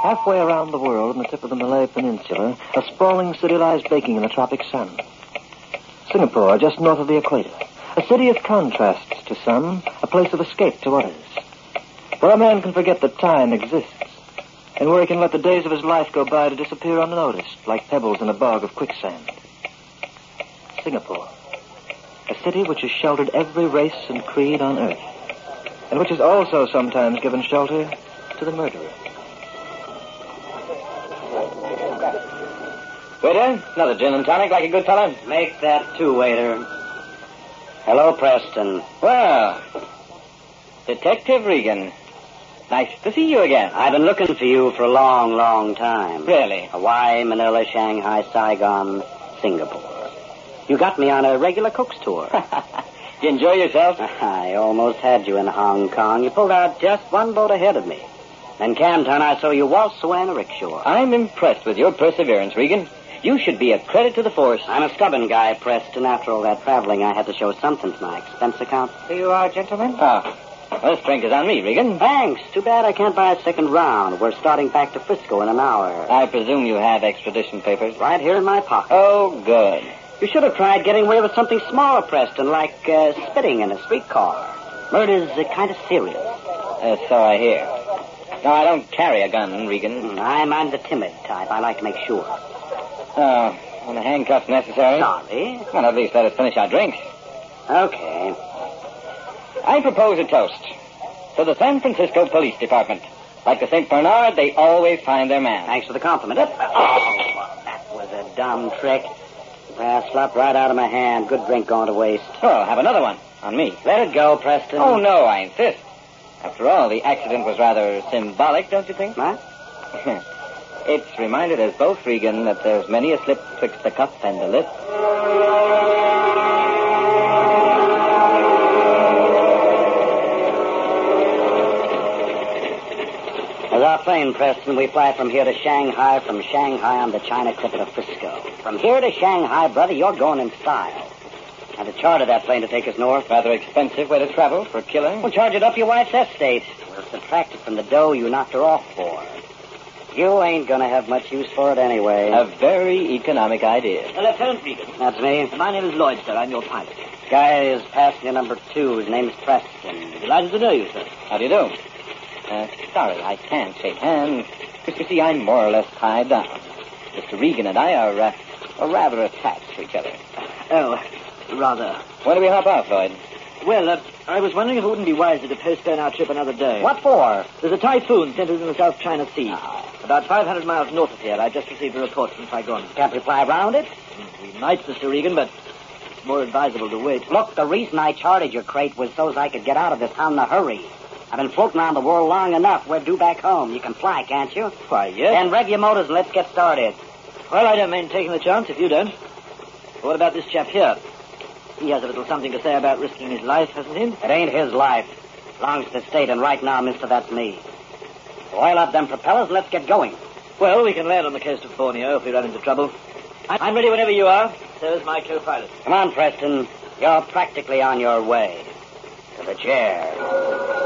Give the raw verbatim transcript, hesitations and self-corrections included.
Halfway around the world on the tip of the Malay Peninsula, a sprawling city lies baking in the tropic sun. Singapore, just north of the equator. A city of contrasts to some, a place of escape to others. Where a man can forget that time exists, and where he can let the days of his life go by to disappear unnoticed, like pebbles in a bog of quicksand. Singapore. A city which has sheltered every race and creed on earth, and which has also sometimes given shelter to the murderer. Waiter, another gin and tonic like a good fellow. Make that two, waiter. Hello, Preston. Well, Detective Regan. Nice to see you again. I've been looking for you for a long, long time. Really? Hawaii, Manila, Shanghai, Saigon, Singapore. You got me on a regular cook's tour. You enjoy yourself? I almost had you in Hong Kong. You pulled out just one boat ahead of me. In Canton, I saw you waltz away in a rickshaw. I'm impressed with your perseverance, Regan. You should be a credit to the force. I'm a stubborn guy, Preston. After all that traveling, I had to show something to my expense account. Here you are, gentlemen. Ah, well, this drink is on me, Regan. Thanks. Too bad I can't buy a second round. We're starting back to Frisco in an hour. I presume you have extradition papers. Right here in my pocket. Oh, good. You should have tried getting away with something smaller, Preston, like uh, spitting in a streetcar. Murder's uh, kind of serious. Uh, so I hear. No, I don't carry a gun, Regan. I'm, I'm the timid type. I like to make sure. Oh, and the handcuffs necessary? Sorry. Well, at least let us finish our drinks. Okay. I propose a toast to the San Francisco Police Department. Like the Saint Bernard, they always find their man. Thanks for the compliment. Oh, that was a dumb trick. Glass slapped right out of my hand. Good drink going to waste. Well, have another one. On me. Let it go, Preston. Oh, no, I insist. After all, the accident was rather symbolic, don't you think? What? It's reminded us both, Regan, that there's many a slip twixt the cup and the lip. As our plane, Preston, we fly from here to Shanghai, from Shanghai on the China Clipper to Frisco. From here to Shanghai, brother, you're going in style. Had to charter that plane to take us north. Rather expensive way to travel for a killer. We'll charge it up your wife's estate. We'll subtract it from the dough you knocked her off for. You ain't gonna have much use for it anyway. A very economic idea. Uh, Lieutenant Regan. That's me. My name is Lloyd, sir. I'm your pilot. Guy is passenger number two. His name's Preston. Delighted to know you, sir. How do you do? Uh, sorry, I can't shake hands. You see, I'm more or less tied down. Mister Regan and I are, uh, are rather attached to each other. Oh, rather. When do we hop out, Lloyd? Well, uh, I was wondering if it wouldn't be wiser to postpone our trip another day. What for? There's a typhoon centered in the South China Sea. About five hundred miles north of here. I just received a report from Saigon. Can't we fly around it? We might, Mister Regan, but it's more advisable to wait. Look, the reason I chartered your crate was so as I could get out of this town in a hurry. I've been floating around the world long enough. We're due back home. You can fly, can't you? Why, yes. Then rev your motors and let's get started. Well, I don't mind taking the chance if you don't. What about this chap here? He has a little something to say about risking his life, hasn't he? It ain't his life. Belongs to the state, and right now, mister, that's me. Oil up them propellers and let's get going. Well, we can land on the coast of Borneo if we run into trouble. I'm ready whenever you are. So is my co-pilot. Come on, Preston. You're practically on your way. To the chair.